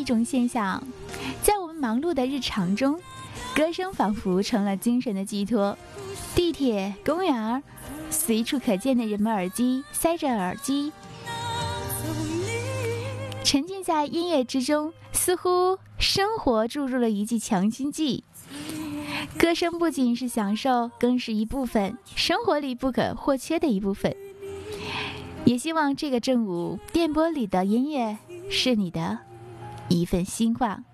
种现象。在我们忙碌的日常中，歌声仿佛成了精神的寄托。地铁、公园，随处可见的人们耳机塞着耳机，沉浸在音乐之中，似乎生活注入了一剂强心剂。歌声不仅是享受，更是一部分生活里不可或缺的一部分。也希望这个正午电波里的音乐是你的一份希望。